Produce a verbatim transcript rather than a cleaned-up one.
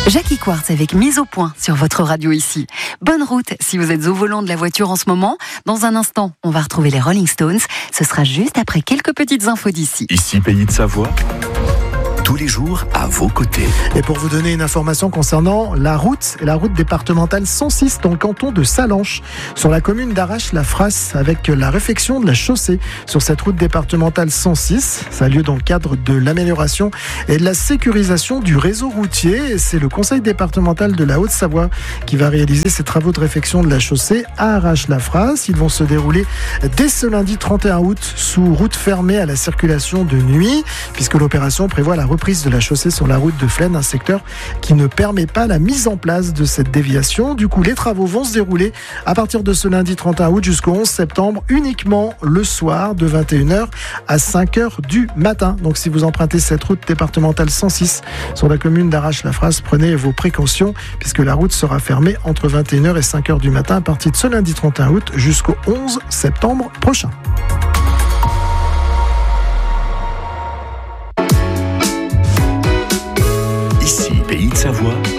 Jackie Quartz avec mise au point sur votre radio ici. Bonne route si vous êtes au volant de la voiture en ce moment. Dans un instant, on va retrouver les Rolling Stones. Ce sera juste après quelques petites infos d'ici. Ici, Pays de Savoie. Tous les jours à vos côtés. Et pour vous donner une information concernant la route, la route départementale cent six dans le canton de Salanches, sur la commune d'Arrache-la-Frasse, avec la réfection de la chaussée sur cette route départementale cent six. Ça a lieu dans le cadre de l'amélioration et de la sécurisation du réseau routier. C'est le conseil départemental de la Haute-Savoie qui va réaliser ces travaux de réfection de la chaussée à Arrache-la-Frasse. Ils vont se dérouler dès ce lundi trente et un août sous route fermée à la circulation de nuit, puisque l'opération prévoit la reprise de la chaussée sur la route de Flaine, un secteur qui ne permet pas la mise en place de cette déviation. Du coup, les travaux vont se dérouler à partir de ce lundi trente et un août jusqu'au onze septembre, uniquement le soir de vingt et une heures à cinq heures du matin. Donc si vous empruntez cette route départementale cent six sur la commune d'Arrache-la-Frasse, prenez vos précautions puisque la route sera fermée entre vingt et une heures et cinq heures du matin à partir de ce lundi trente et un août jusqu'au onze septembre prochain. Ici, Pays de Savoie,